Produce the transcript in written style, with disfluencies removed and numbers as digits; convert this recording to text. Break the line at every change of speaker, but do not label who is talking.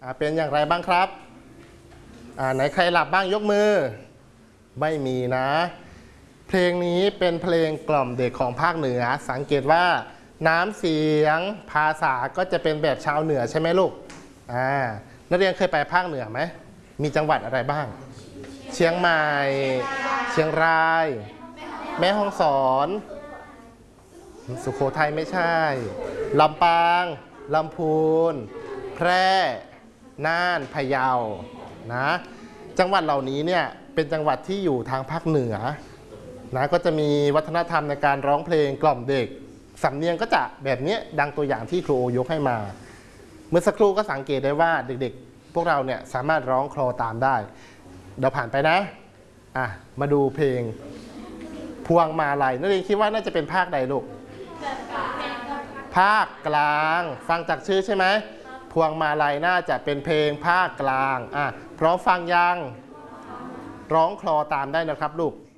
เป็นอย่างไรบ้างครับไหนใครหลับบ้างยกมือไม่มีนะเพลงนี้เป็นเพลงกล่อมเด็กของภาคเหนือสังเกตว่าน้ำเสียงภาษาก็จะเป็นแบบชาวเหนือใช่ไหมลูกนักเรียนเคยไปภาคเหนือไหมมีจังหวัดอะไรบ้างเชียงใหม่เชียงรายแม่ฮ่องสอนสุโขทัยไม่ใช่ลำปางลำพูนแพร่น่านพะเยานะจังหวัดเหล่านี้เนี่ยเป็นจังหวัดที่อยู่ทางภาคเหนือนะก็จะมีวัฒนธรรมในการร้องเพลงกล่อมเด็กสำเนียงก็จะแบบนี้ดังตัวอย่างที่ครูโอยกให้มาเมื่อสักครู่ก็สังเกตได้ว่าเด็กๆพวกเราเนี่ยสามารถร้องคลอตามได้เดี๋ยวผ่านไปนะมาดูเพลงพวงมาลัยนักเรียนคิดว่าน่าจะเป็นภาคใดลูกภาคกลางฟังจากชื่อใช่ไหมพวงมาลัยน่าจะเป็นเพลงภาคกลางพร้อมฟังยังร้องคลอตามได้นะครับลูก